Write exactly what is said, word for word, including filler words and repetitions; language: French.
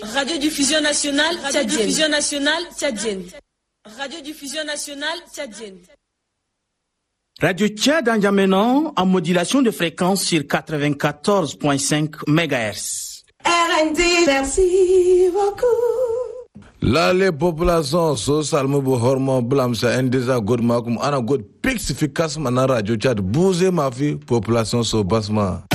Radiodiffusion nationale tchadienne. Radiodiffusion nationale tchadienne. Radiodiffusion nationale tchadienne. Radio Tchad en N'Djamena en modulation de fréquence sur quatre-vingt-quatorze virgule cinq mégahertz. R N D, merci beaucoup. Là, les populations sociales, me bohormo blam sa endesa god makum ana god pix efficace mana radio Tchad bouger ma fille population so basma.